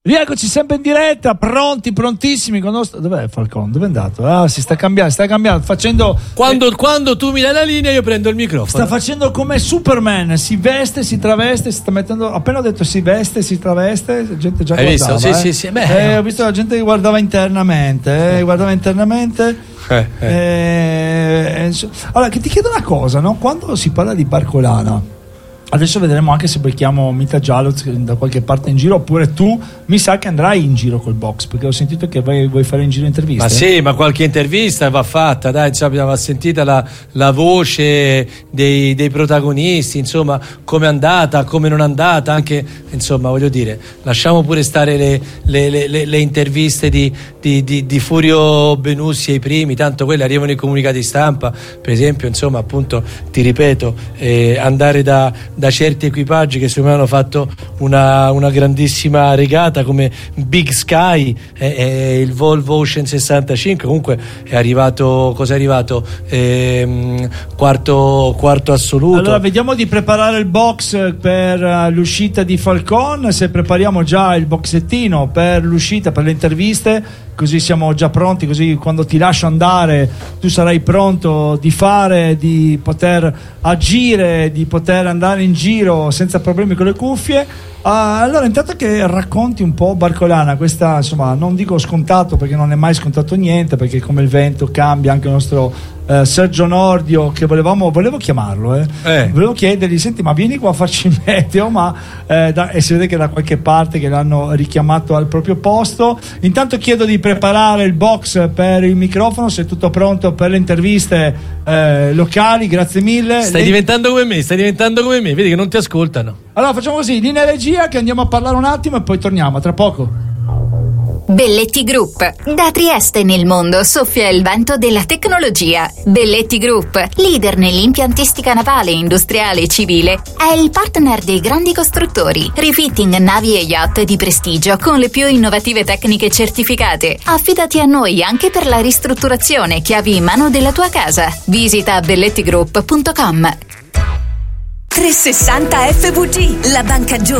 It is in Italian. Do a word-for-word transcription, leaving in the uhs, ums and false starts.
Rieccoci sempre in diretta, pronti, prontissimi con nostro... Dov'è Falcon? Dove è andato? Ah, si sta cambiando, sta cambiando, facendo... Quando, eh... quando tu mi dai la linea io prendo il microfono. Sta facendo come Superman, si veste, si traveste, si sta mettendo... Appena ho detto si veste, si traveste, la gente già Hai guardava. visto? Eh. Sì, sì, sì. Beh, eh, no. Ho visto la gente che guardava internamente, eh, guardava internamente... Eh, eh. Eh, eh, allora, che ti chiedo una cosa, no? Quando si parla di Barcolana... Adesso vedremo anche se becchiamo Mita Gialloz da qualche parte in giro, oppure tu mi sa che andrai in giro col box, perché ho sentito che vai, vuoi fare in giro interviste. Ma sì, ma qualche intervista va fatta, dai, insomma, va sentita la, la voce dei, dei protagonisti, insomma, come è andata, come non è andata, anche, insomma, voglio dire, lasciamo pure stare le, le, le, le, le interviste di, di, di, di Furio Benussi ai primi, tanto quelle arrivano i comunicati stampa, per esempio, insomma, appunto, ti ripeto, eh, andare da da certi equipaggi che secondo me hanno fatto una, una grandissima regata come Big Sky e, e il Volvo Ocean sessantacinque, comunque è arrivato, cos'è arrivato? Ehm, quarto, quarto assoluto. Allora vediamo di preparare il box per uh, l'uscita di Falcon, se prepariamo già il boxettino per l'uscita, per le interviste, così siamo già pronti, così quando ti lascio andare tu sarai pronto di fare, di poter agire, di poter andare in giro senza problemi con le cuffie. Uh, allora intanto che racconti un po' Barcolana, questa insomma non dico scontato perché non è mai scontato niente, perché come il vento cambia, anche il nostro uh, Sergio Nordio che volevamo volevo chiamarlo eh. Eh. volevo chiedergli senti ma vieni qua a farci il meteo, ma eh, da, e si vede che da qualche parte che l'hanno richiamato al proprio posto. Intanto chiedo di preparare il box per il microfono, se è tutto pronto per le interviste eh, locali, grazie mille. Stai le... diventando come me, stai diventando come me, vedi che non ti ascoltano. Allora facciamo così, linea regia che andiamo a parlare un attimo e poi torniamo, tra poco. Belletti Group. Da Trieste nel mondo soffia il vento della tecnologia. Belletti Group, leader nell'impiantistica navale, industriale e civile, è il partner dei grandi costruttori. Refitting navi e yacht di prestigio con le più innovative tecniche certificate. Affidati a noi anche per la ristrutturazione, chiavi in mano della tua casa. Visita belletti group punto com. trecentosessanta F V G, la banca giovane